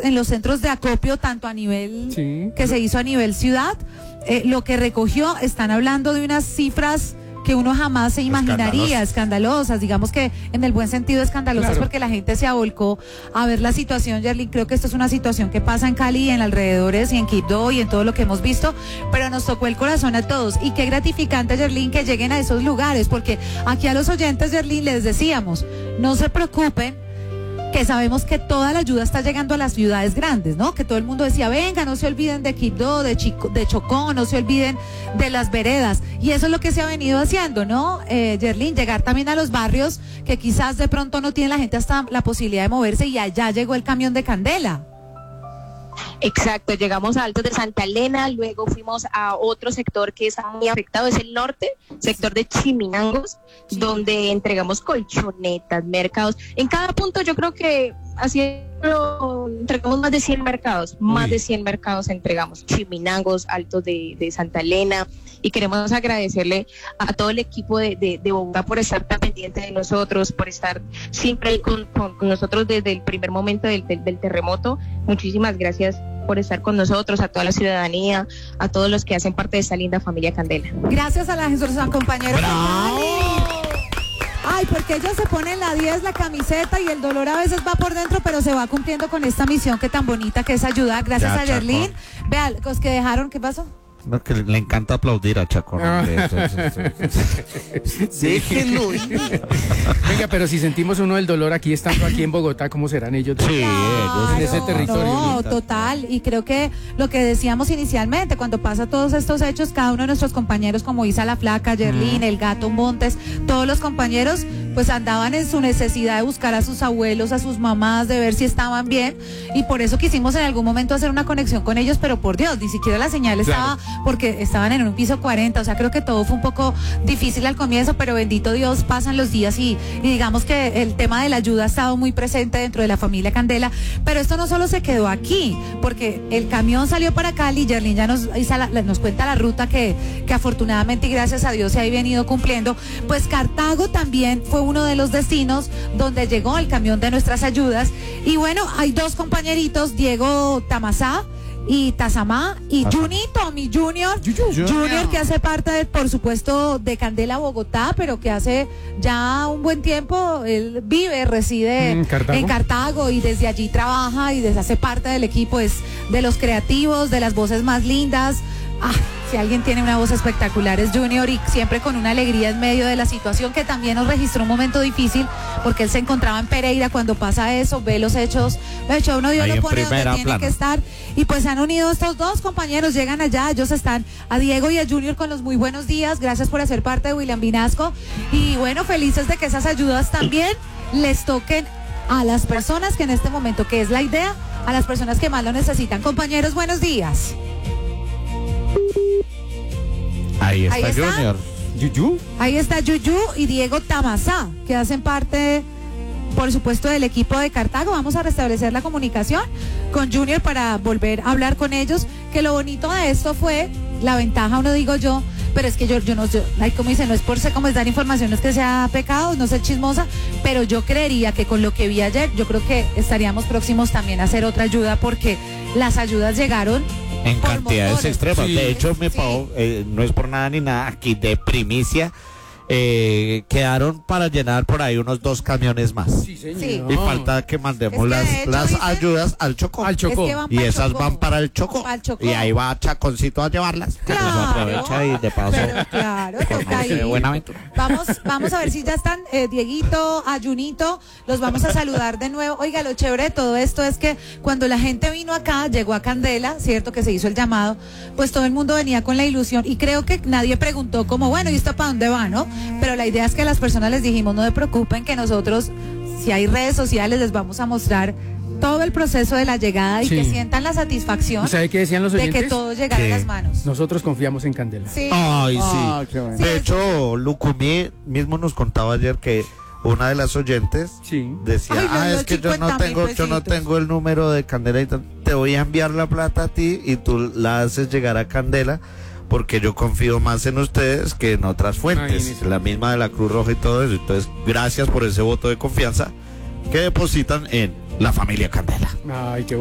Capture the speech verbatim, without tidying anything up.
en los centros de acopio, tanto a nivel sí. que se hizo a nivel ciudad, eh, lo que recogió, están hablando de unas cifras que uno jamás se imaginaría, escandalosas, escandalosas digamos que en el buen sentido escandalosas, claro. porque la gente se avolcó a ver la situación, Yerlin. Creo que esto es una situación que pasa en Cali, en alrededores y en Quibdó y en todo lo que hemos visto, pero nos tocó el corazón a todos, y qué gratificante, Yerlin, que lleguen a esos lugares, porque aquí a los oyentes, Yerlin, les decíamos, no se preocupen, que sabemos que toda la ayuda está llegando a las ciudades grandes, ¿no? Que todo el mundo decía, venga, no se olviden de Quibdó, de, Chico, de Chocó, no se olviden de las veredas, y eso es lo que se ha venido haciendo, ¿no? Eh, Yerlin, llegar también a los barrios que quizás de pronto no tiene la gente hasta la posibilidad de moverse, y allá llegó el camión de Candela. Exacto, llegamos a Altos de Santa Elena, luego fuimos a otro sector que está muy afectado, es el norte, sector de Chiminangos, sí. donde entregamos colchonetas, mercados. En cada punto yo creo que así lo entregamos más de cien mercados, Uy. más de cien mercados entregamos, Chiminangos, Altos de, de Santa Elena, y queremos agradecerle a todo el equipo de, de, de Bogotá por estar tan pendiente de nosotros, por estar siempre con, con, con nosotros desde el primer momento del, del, del terremoto. Muchísimas gracias por estar con nosotros, a toda la ciudadanía, a todos los que hacen parte de esta linda familia Candela. Gracias a las compañeros. Ay, porque ellos se ponen la diez, la camiseta, y el dolor a veces va por dentro, pero se va cumpliendo con esta misión que tan bonita que es ayudar. Gracias ya, a Yerlin. Vean, los que dejaron, ¿qué pasó? No, que le encanta aplaudir a Chaco. Ah. Déjenlo. Venga, pero si sentimos uno el dolor aquí, estando aquí en Bogotá, ¿cómo serán ellos? Sí, ellos en ese territorio. No, total, y creo que lo que decíamos inicialmente, cuando pasa todos estos hechos, cada uno de nuestros compañeros, como Isa la Flaca, Yerlin, mm. el Gato Montes, todos los compañeros, pues andaban en su necesidad de buscar a sus abuelos, a sus mamás, de ver si estaban bien, y por eso quisimos en algún momento hacer una conexión con ellos, pero por Dios, ni siquiera la señal estaba, claro. porque estaban en un piso cuarenta, o sea, creo que todo fue un poco difícil al comienzo, pero bendito Dios, pasan los días y, y digamos que el tema de la ayuda ha estado muy presente dentro de la familia Candela, pero esto no solo se quedó aquí, porque el camión salió para Cali, Yerlin ya nos, nos cuenta la ruta que, que afortunadamente y gracias a Dios se ha venido cumpliendo, pues Cartago también fue uno de los destinos donde llegó el camión de nuestras ayudas, y bueno, hay dos compañeritos, Diego Tamasá y Tazamá y Junito, mi Junior, Junior, Junior, que hace parte, de, por supuesto, de Candela Bogotá, pero que hace ya un buen tiempo, él vive, reside en Cartago, en Cartago y desde allí trabaja y desde hace parte del equipo, es de los creativos, de las voces más lindas. Ah, si alguien tiene una voz espectacular es Junior, y siempre con una alegría en medio de la situación, que también nos registró un momento difícil porque él se encontraba en Pereira cuando pasa eso, ve los hechos, de hecho uno Dios lo pone donde tiene plana. que estar, y pues se han unido estos dos compañeros, llegan allá, ellos están, a Diego y a Junior, con los muy buenos días, gracias por hacer parte de William Vinasco, y bueno, felices de que esas ayudas también les toquen a las personas que en este momento, que es la idea, a las personas que más lo necesitan. Compañeros, buenos días. Ahí está, Ahí está Junior. Yuyu. Ahí está Yuyu y Diego Tamasá, que hacen parte, por supuesto, del equipo de Cartago. Vamos a restablecer la comunicación con Junior para volver a hablar con ellos, que lo bonito de esto fue la ventaja, uno digo yo, pero es que yo, yo no sé, como dice, no es por ser como es dar información, no es que sea pecado, no ser chismosa, pero yo creería que con lo que vi ayer, yo creo que estaríamos próximos también a hacer otra ayuda, porque las ayudas llegaron en cantidades motores. extremas. Sí. De hecho, me sí. pago, eh, no es por nada ni nada, aquí de primicia, eh, quedaron para llenar por ahí unos dos camiones más. Sí, señor. Sí. Y falta que mandemos es que las, las dice, ayudas al Chocó. Al Chocó. Es que y esas Chocó. van para el Chocó. Chocó. Y ahí va Chaconcito a llevarlas. Claro. Pues aprovecha y de paso. Pero, claro, toca ahí. Buena aventura. Vamos, vamos a ver si ya están, eh, Dieguito, Ayunito, los vamos a saludar de nuevo. Oiga, lo chévere de todo esto es que cuando la gente vino acá, llegó a Candela, cierto que se hizo el llamado, pues todo el mundo venía con la ilusión, y creo que nadie preguntó como, bueno, ¿y esto para dónde va, no? Pero la idea es que a las personas les dijimos, no se preocupen, que nosotros, si hay redes sociales, les vamos a mostrar todo el proceso de la llegada, y sí. que sientan la satisfacción. ¿Sabe qué decían los oyentes? De que todo llegara a las manos. Nosotros confiamos en Candela. Sí. Ay, sí. Ah, qué bueno. De sí, hecho, Lucumí mismo nos contaba ayer que una de las oyentes sí. decía, Ay, ah, es que yo no tengo, yo no tengo el número de Candela, y te voy a enviar la plata a ti y tú la haces llegar a Candela, porque yo confío más en ustedes que en otras fuentes, Ay, la misma de la Cruz Roja y todo eso. Entonces, gracias por ese voto de confianza que depositan en la familia Candela. Ay, qué